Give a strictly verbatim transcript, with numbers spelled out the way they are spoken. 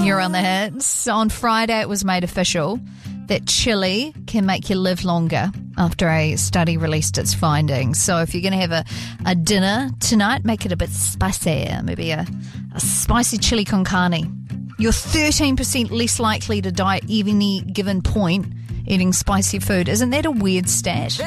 You're on the hits. On Friday, it was made official that chili can make you live longer after a study released its findings. So if you're going to have a, a dinner tonight, make it a bit spicy. Maybe a, a spicy chili con carne. You're thirteen percent less likely to die at any given point eating spicy food. Isn't that a weird stat?